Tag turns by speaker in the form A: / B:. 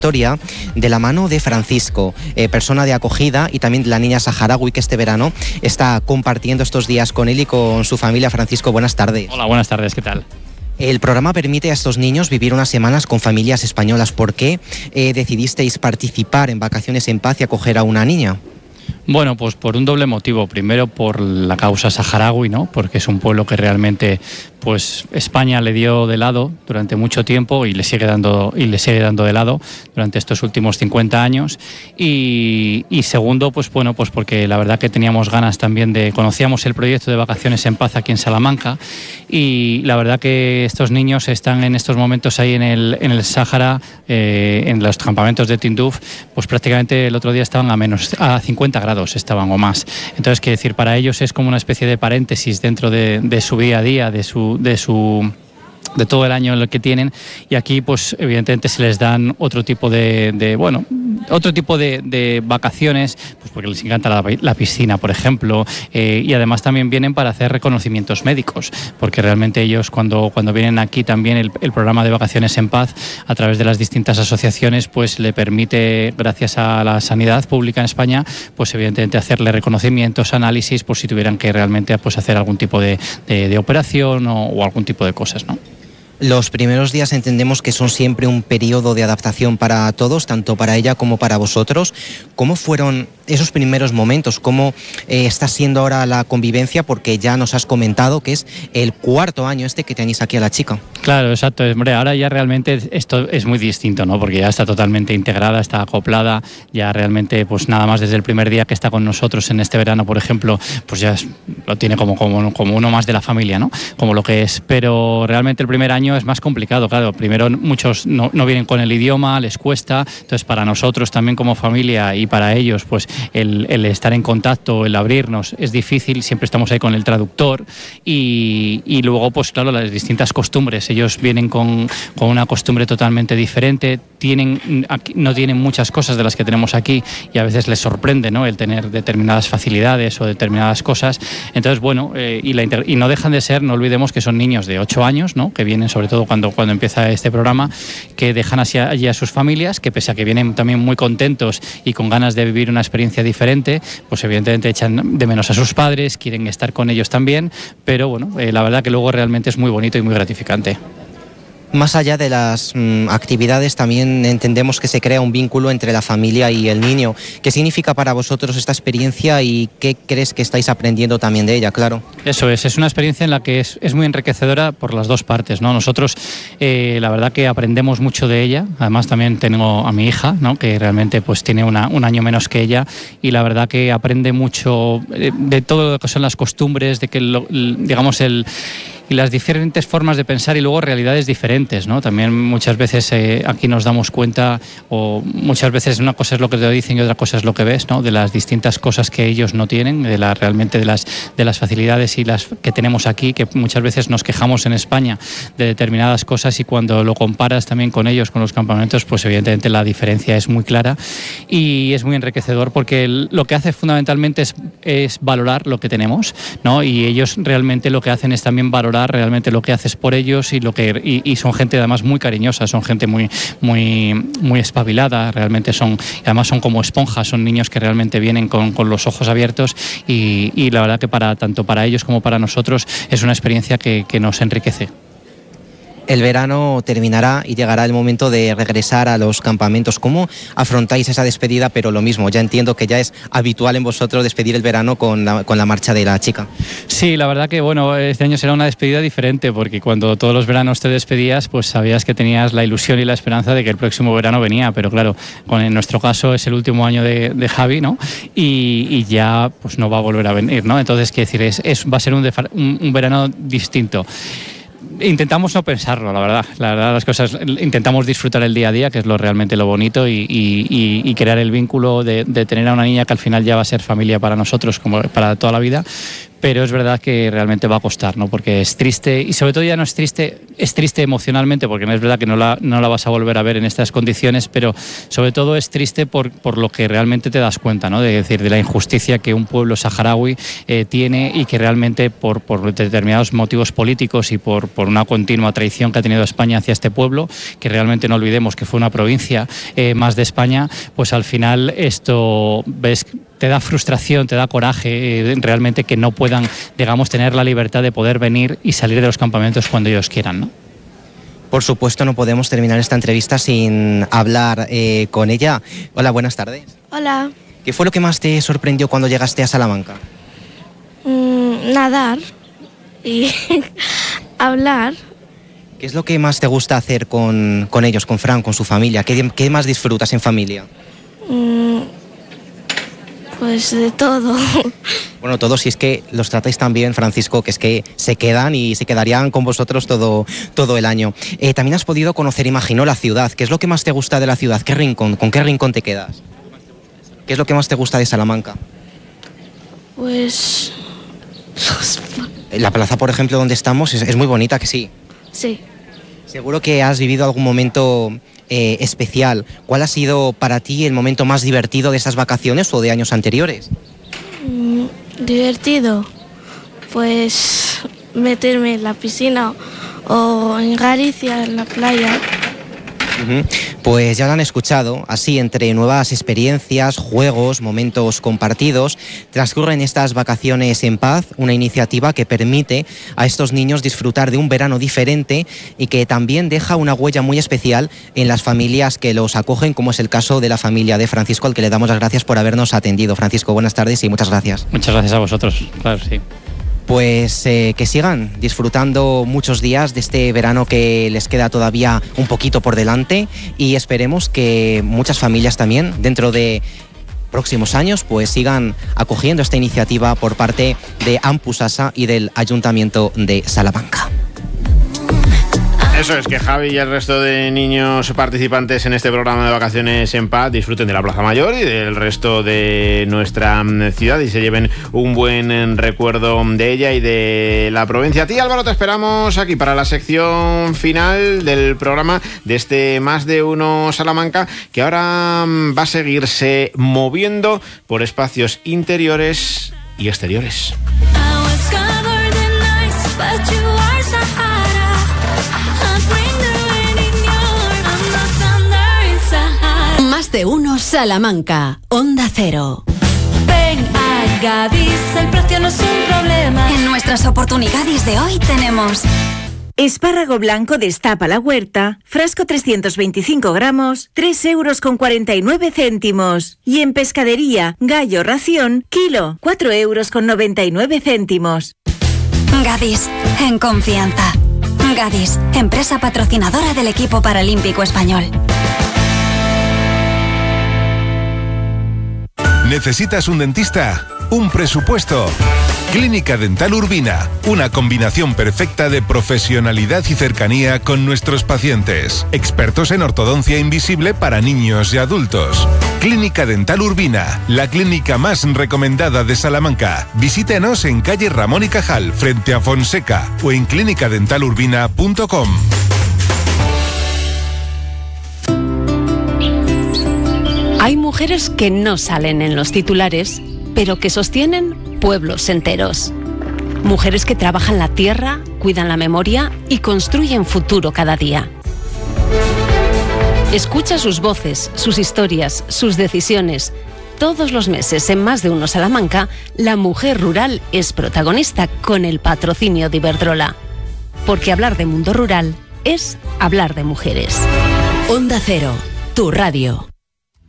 A: Historia de la mano de Francisco, persona de acogida, y también de la niña saharaui que este verano está compartiendo estos días con él y con su familia. Francisco, buenas tardes.
B: Hola, buenas tardes, ¿qué tal?
A: El programa permite a estos niños vivir unas semanas con familias españolas. ¿Por qué decidisteis participar en Vacaciones en Paz y acoger a una niña?
B: Bueno, pues por un doble motivo. Primero, por la causa saharaui, ¿no? Porque es un pueblo que realmente, pues, España le dio de lado durante mucho tiempo y le sigue dando de lado durante estos últimos 50 años. Y segundo, pues bueno, pues porque la verdad que teníamos ganas también conocíamos el proyecto de Vacaciones en Paz aquí en Salamanca, y la verdad que estos niños están en estos momentos ahí en el Sáhara, en los campamentos de Tinduf, pues prácticamente el otro día estaban a 50 grados estaban o más. Entonces, quiero decir, para ellos es como una especie de paréntesis dentro de su día a día, de todo el año en el que tienen, y aquí pues evidentemente se les dan otro tipo de vacaciones, pues porque les encanta la piscina, por ejemplo, y además también vienen para hacer reconocimientos médicos, porque realmente ellos cuando vienen aquí también el programa de Vacaciones en Paz, a través de las distintas asociaciones, pues le permite, gracias a la sanidad pública en España, pues evidentemente hacerle reconocimientos, análisis, por si tuvieran que realmente pues hacer algún tipo de operación o algún tipo de cosas, ¿no?
A: Los primeros días entendemos que son siempre un periodo de adaptación para todos, tanto para ella como para vosotros. ¿Cómo fueron esos primeros momentos? ¿Cómo está siendo ahora la convivencia? Porque ya nos has comentado que es el cuarto año que tenéis aquí a la chica.
B: Claro, exacto. Hombre, ahora ya realmente esto es muy distinto, ¿no? Porque ya está totalmente integrada, está acoplada, ya realmente pues nada más desde el primer día que está con nosotros en este verano, por ejemplo, pues ya lo tiene como uno más de la familia, ¿no? Como lo que es. Pero realmente el primer año es más complicado, claro. Primero muchos no vienen con el idioma, les cuesta. Entonces, para nosotros también como familia y para ellos, pues el estar en contacto, el abrirnos es difícil. Siempre estamos ahí con el traductor y luego, pues claro, las distintas costumbres. Ellos vienen con una costumbre totalmente diferente. No tienen muchas cosas de las que tenemos aquí y a veces les sorprende, ¿no?, el tener determinadas facilidades o determinadas cosas. Entonces, bueno, y no dejan de ser, no olvidemos que son niños de 8 años, ¿no?, que vienen sobre todo cuando empieza este programa, que dejan allí a sus familias, que pese a que vienen también muy contentos y con ganas de vivir una experiencia diferente, pues evidentemente echan de menos a sus padres, quieren estar con ellos también, pero bueno, la verdad que luego realmente es muy bonito y muy gratificante.
A: Más allá de las actividades, también entendemos que se crea un vínculo entre la familia y el niño. ¿Qué significa para vosotros esta experiencia y qué crees que estáis aprendiendo también de ella? Claro.
B: Eso es una experiencia en la que es muy enriquecedora por las dos partes, ¿no? Nosotros, la verdad que aprendemos mucho de ella. Además, también tengo a mi hija, ¿no?, que realmente pues tiene un año menos que ella, y la verdad que aprende mucho de todo lo que son las costumbres, de que y las diferentes formas de pensar y luego realidades diferentes, ¿no? También muchas veces aquí nos damos cuenta, o muchas veces una cosa es lo que te dicen y otra cosa es lo que ves, ¿no?, de las distintas cosas que ellos no tienen, realmente de las facilidades y las que tenemos aquí, que muchas veces nos quejamos en España de determinadas cosas, y cuando lo comparas también con ellos, con los campamentos, pues evidentemente la diferencia es muy clara y es muy enriquecedor, porque lo que hace fundamentalmente es valorar lo que tenemos, ¿no? Y ellos realmente lo que hacen es también valorar realmente lo que haces por ellos, y son gente además muy cariñosa, son gente muy espabilada, realmente además son como esponjas, son niños que realmente vienen con los ojos abiertos, y la verdad que tanto para ellos como para nosotros es una experiencia que nos enriquece.
A: El verano terminará y llegará el momento de regresar a los campamentos. ¿Cómo afrontáis esa despedida? Pero lo mismo, ya entiendo que ya es habitual en vosotros despedir el verano con la marcha de la chica.
B: Sí, la verdad que bueno, este año será una despedida diferente, porque cuando todos los veranos te despedías, pues sabías que tenías la ilusión y la esperanza de que el próximo verano venía, pero claro, en nuestro caso es el último año de Javi, ¿no? Y ya pues no va a volver a venir, ¿no? Entonces, quiero decir, va a ser un verano distinto. Intentamos no pensarlo, la verdad las cosas, intentamos disfrutar el día a día, que es realmente lo bonito, y crear el vínculo de tener a una niña que al final ya va a ser familia para nosotros, como para toda la vida. pero es verdad que realmente va a costar, ¿no? Porque es triste, y sobre todo ya no es triste emocionalmente, porque no es verdad que no la vas a volver a ver en estas condiciones, pero sobre todo es triste por lo que realmente te das cuenta, ¿no? De la injusticia que un pueblo saharaui tiene, y que realmente por determinados motivos políticos y por una continua traición que ha tenido España hacia este pueblo, que realmente no olvidemos que fue una provincia más de España, pues al final esto te da frustración, te da coraje realmente que no puedan, digamos, tener la libertad de poder venir y salir de los campamentos cuando ellos quieran, ¿no?
A: Por supuesto, no podemos terminar esta entrevista sin hablar con ella. Hola, buenas tardes.
C: Hola.
A: ¿Qué fue lo que más te sorprendió cuando llegaste a Salamanca?
C: Nadar y hablar.
A: ¿Qué es lo que más te gusta hacer con ellos, con Fran, con su familia? ¿Qué más disfrutas en familia?
C: Pues de todo.
A: Bueno, todos, si es que los tratáis tan bien, Francisco, que es que se quedan y se quedarían con vosotros todo el año. También has podido conocer, imagino, la ciudad. ¿Qué es lo que más te gusta de la ciudad? ¿Qué rincón? ¿Con qué rincón te quedas? ¿Qué es lo que más te gusta de Salamanca?
C: Pues...
A: La plaza, por ejemplo, donde estamos, es muy bonita, ¿que sí?
C: Sí.
A: Seguro que has vivido algún momento especial. ¿Cuál ha sido para ti el momento más divertido de estas vacaciones o de años anteriores?
C: Divertido. Pues meterme en la piscina o en Galicia, en la playa.
A: Pues ya lo han escuchado, así entre nuevas experiencias, juegos, momentos compartidos, transcurren estas vacaciones en paz, una iniciativa que permite a estos niños disfrutar de un verano diferente y que también deja una huella muy especial en las familias que los acogen, como es el caso de la familia de Francisco, al que le damos las gracias por habernos atendido. Francisco, buenas tardes y muchas gracias.
B: Muchas gracias a vosotros, claro, sí.
A: Pues que sigan disfrutando muchos días de este verano que les queda todavía un poquito por delante, y esperemos que muchas familias también dentro de próximos años pues sigan acogiendo esta iniciativa por parte de Ampusasa y del Ayuntamiento de Salamanca.
D: Eso es, que Javi y el resto de niños participantes en este programa de Vacaciones en Paz disfruten de la Plaza Mayor y del resto de nuestra ciudad y se lleven un buen recuerdo de ella y de la provincia. A ti, Álvaro, te esperamos aquí para la sección final del programa de este Más de Uno Salamanca, que ahora va a seguirse moviendo por espacios interiores y exteriores.
E: Más de Uno Salamanca, Onda Cero.
F: Ven a Gadis, el precio no es un problema.
E: En nuestras oportunidades de hoy tenemos
G: espárrago blanco destapa la huerta, frasco 325 gramos, 3,49 €. Y en pescadería, gallo ración, kilo, 4,99 €.
E: Gadis, en confianza. Gadis, empresa patrocinadora del equipo paralímpico español.
H: ¿Necesitas un dentista? ¿Un presupuesto? Clínica Dental Urbina, una combinación perfecta de profesionalidad y cercanía con nuestros pacientes. Expertos en ortodoncia invisible para niños y adultos. Clínica Dental Urbina, la clínica más recomendada de Salamanca. Visítenos en calle Ramón y Cajal, frente a Fonseca, o en clinicadentalurbina.com.
I: Hay mujeres que no salen en los titulares, pero que sostienen pueblos enteros. Mujeres que trabajan la tierra, cuidan la memoria y construyen futuro cada día. Escucha sus voces, sus historias, sus decisiones. Todos los meses en Más de Uno Salamanca, la mujer rural es protagonista con el patrocinio de Iberdrola. Porque hablar de mundo rural es hablar de mujeres.
E: Onda Cero, tu radio.